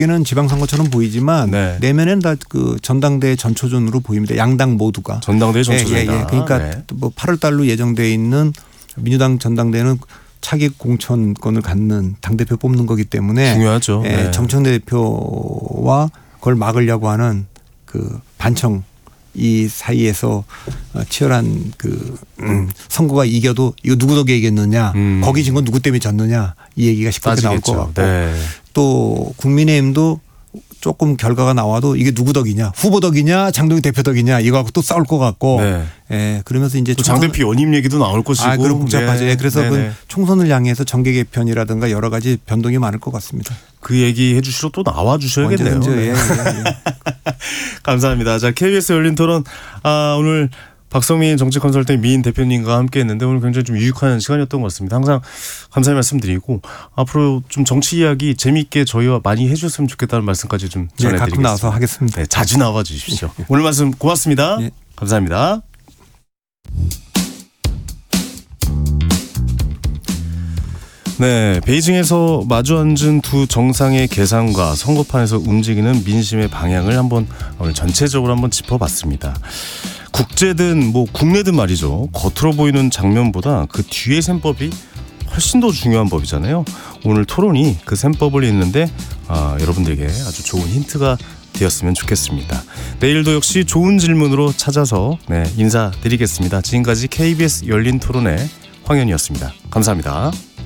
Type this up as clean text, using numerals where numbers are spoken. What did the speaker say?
는 지방선거처럼 보이지만 네. 내면엔 다 그 전당대 전초전으로 보입니다. 양당 모두가. 전당대 전초전이다. 예. 그러니까 네. 뭐 8월 달로 예정돼 있는 민주당 전당대는 차기 공천권을 갖는 당대표 뽑는 거기 때문에 중요하죠. 네. 정청래 대표와 그걸 막으려고 하는 그 반청 이 사이에서 치열한 그 선거가 이겨도 이거 누구 덕에 이겼느냐 거기 진 건 누구 때문에 졌느냐 이 얘기가 시끄럽게 나올 것 같고 네. 또 국민의힘도 조금 결과가 나와도 이게 누구 덕이냐 후보 덕이냐 장동희 대표 덕이냐 이거 갖고 또 싸울 것 같고 네. 예, 그러면서 이제 장 대표 연임 얘기도 나올 것이고 그럼 복잡하죠. 네. 그래서 네네. 그 총선을 향해서 정계 개편이라든가 여러 가지 변동이 많을 것 같습니다. 그 얘기 해주시러 또 나와 주셔야겠네요. 언제든지, 네. 예. 감사합니다. 자, KBS 열린 토론 오늘 박성민 정치 컨설팅 미인 대표님과 함께했는데 오늘 굉장히 좀 유익한 시간이었던 것 같습니다. 항상 감사의 말씀드리고 앞으로 좀 정치 이야기 재미있게 저희와 많이 해주셨으면 좋겠다는 말씀까지 좀 전해드리겠습니다. 가끔 나와서 하겠습니다. 네, 자주 나와 주십시오. 오늘 말씀 고맙습니다. 예. 감사합니다. 네, 베이징에서 마주 앉은 두 정상의 계산과 선거판에서 움직이는 민심의 방향을 오늘 전체적으로 한번 짚어봤습니다. 국제든 뭐 국내든 말이죠. 겉으로 보이는 장면보다 그 뒤의 셈법이 훨씬 더 중요한 법이잖아요. 오늘 토론이 그 셈법을 잇는데 여러분들에게 아주 좋은 힌트가 되었으면 좋겠습니다. 내일도 역시 좋은 질문으로 찾아서 인사드리겠습니다. 지금까지 KBS 열린 토론의 황현이었습니다. 감사합니다.